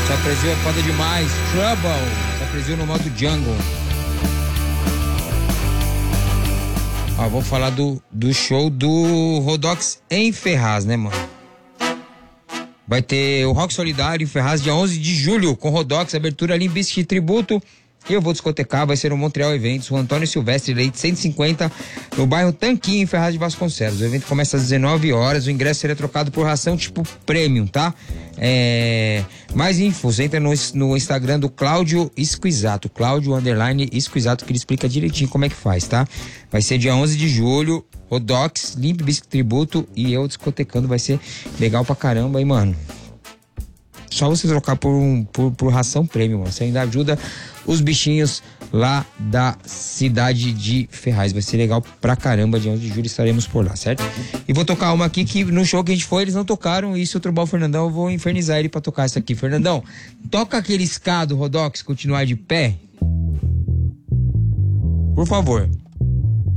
Essa Brasil é foda demais. Trouble. Essa Brasil no modo jungle. Ó, vou falar do show do Rodox em Ferraz, né, mano? Vai ter o Rock Solidário em Ferraz dia 11 de julho com Rodox, abertura Limp Bizkit Tributo. E eu vou discotecar, vai ser no Montreal Eventos, o Antônio Silvestre Leite 150, no bairro Tanquinho, em Ferraz de Vasconcelos. O evento começa às 19 horas, o ingresso será trocado por ração tipo premium, tá? Mais infos, entra no Instagram do Cláudio Esquisato, Cláudio_Esquisato, que ele explica direitinho como é que faz, tá? Vai ser dia 11 de julho, Rodox, Limp Bizkit Tributo e eu discotecando, vai ser legal pra caramba, hein, mano? Só você trocar por ração premium, mano. Você ainda ajuda os bichinhos lá da cidade de Ferraz. Vai ser legal pra caramba. Dia 11 de julho estaremos por lá, certo? E vou tocar uma aqui que no show que a gente foi, eles não tocaram. E se eu trombar o Fernandão, eu vou infernizar ele pra tocar essa aqui. Fernandão, toca aquele ska do Rodox, continuar de pé. Por favor.